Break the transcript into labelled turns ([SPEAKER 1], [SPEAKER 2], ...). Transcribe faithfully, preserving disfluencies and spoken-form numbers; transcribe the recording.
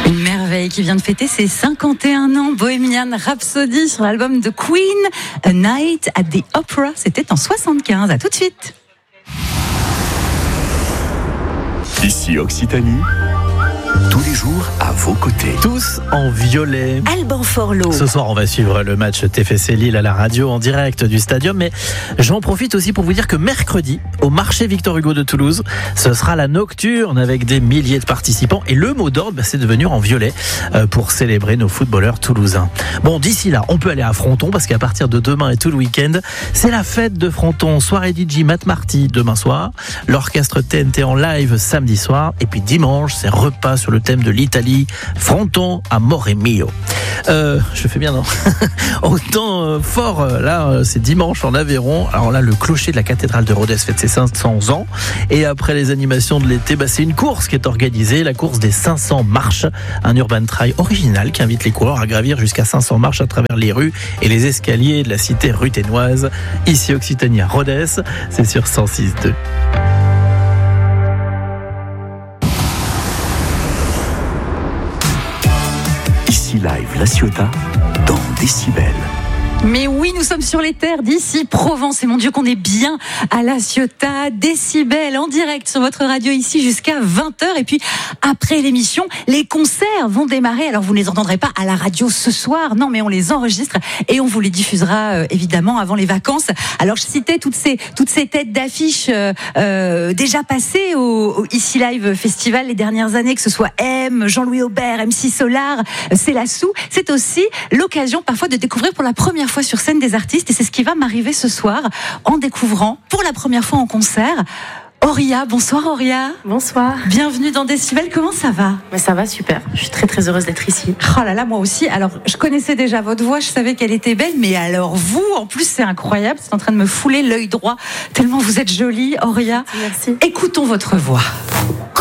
[SPEAKER 1] Une merveille qui vient de fêter ses cinquante et un ans, Bohemian Rhapsody sur l'album de Queen, A Night at the Opera, c'était en soixante-quinze. À tout de suite.
[SPEAKER 2] Ici Occitanie, tous les jours à vos côtés.
[SPEAKER 3] Tous en violet.
[SPEAKER 4] Alban Forlot.
[SPEAKER 3] Ce soir, on va suivre le match T F C Lille à la radio en direct du stadium. Mais j'en profite aussi pour vous dire que mercredi, au marché Victor Hugo de Toulouse, ce sera la nocturne avec des milliers de participants. Et le mot d'ordre, bah, c'est de venir en violet euh, pour célébrer nos footballeurs toulousains. Bon, d'ici là, on peut aller à Fronton parce qu'à partir de demain et tout le week-end, c'est la fête de Fronton. Soirée D J Matt Marty demain soir. L'orchestre T N T en live samedi soir. Et puis dimanche, c'est repas sur le thème de l'Italie. Fronton à Amore Mio. Euh, je le fais bien, non? Autant euh, fort, euh, là, euh, c'est dimanche en Aveyron. Alors là, le clocher de la cathédrale de Rodez fête ses cinq cents ans. Et après les animations de l'été, bah, c'est une course qui est organisée, la course des cinq cents marches. Un urban trail original qui invite les coureurs à gravir jusqu'à cinq cents marches à travers les rues et les escaliers de la cité ruthénoise. Ici, Occitanie à Rodez, c'est sur cent six deux.
[SPEAKER 2] Ici Live La Ciotat, dans Décibel.
[SPEAKER 1] Mais oui, nous sommes sur les terres d'ici Provence. Et mon Dieu qu'on est bien à La Ciotat, Décibel, en direct sur votre radio ici jusqu'à vingt heures. Et puis après l'émission, les concerts vont démarrer. Alors vous ne les entendrez pas à la radio ce soir, non, mais on les enregistre et on vous les diffusera euh, évidemment avant les vacances. Alors je citais toutes ces toutes ces têtes d'affiches euh, euh, déjà passées au, au Ici Live Festival les dernières années, que ce soit M, Jean-Louis Aubert, M C Solar, Célassou. C'est aussi l'occasion parfois de découvrir pour la première fois sur scène des artistes, et c'est ce qui va m'arriver ce soir en découvrant pour la première fois en concert Auria. Bonsoir Auria.
[SPEAKER 5] Bonsoir.
[SPEAKER 1] Bienvenue dans Décibel, comment ça va?
[SPEAKER 5] Mais ça va super, je suis très très heureuse d'être ici.
[SPEAKER 1] Oh là là, moi aussi. Alors je connaissais déjà votre voix, je savais qu'elle était belle, mais alors vous, en plus c'est incroyable, c'est en train de me fouler l'œil droit tellement vous êtes jolie Auria.
[SPEAKER 5] Merci.
[SPEAKER 1] Écoutons votre voix.